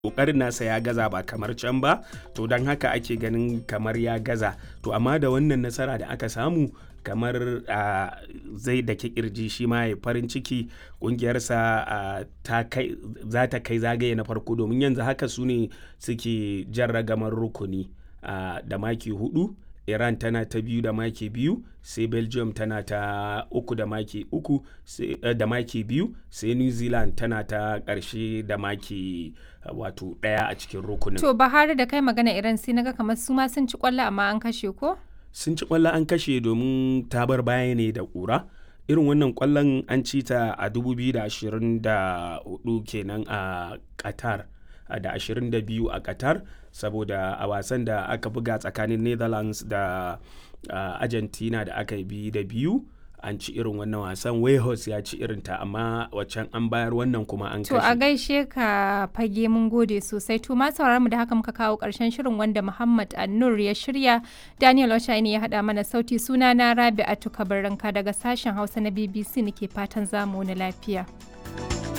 Ƙoƙarin nasa ya gaza ba kamar can ba, to don haka ake ganin kamar ya gaza. To amma da wannan nasara da aka samu kamar zai daki kirji shi ma ya farin ciki, ƙungiyarsa za ta kai zagaye na farko, domin yanzu haka su ne suke jan ragamar rukuni da maki 4. Iran tana ta 2 da maki 2, sai Belgium tana ta 3 da maki 3 da maki 2, sai New Zealand tana ta ƙarshe da maki 1 a cikin rukunin. To Bahari, da kai magana Iran sai naga kamar su ma sun ci ƙwallo amma an kashe ko? Sun ci ƙwallo an kashe domin ta bar baya ne da ƙura. Irin wannan ƙwallon an ci ta a 2024 kenan a Qatar, da 22 a Qatar, saboda a wasan da aka buga tsakanin Netherlands da Argentina da aka yi 2-2 an ci irin wannan wasan. Wales ya ci irinta, amma waccan an bayar, wannan kuma an kashe. To a gaishe ka Fage, mun gode sosai. To ma sauraron mu da haka muka kawo ƙarshen shirin wanda Muhammad Annur ya shirya, Daniel Oshaini ya haɗa mana sauti. Suna na Rabi'atu Kabaranka daga sashen Hausa na BBC, nake fatan zamu wani lafiya.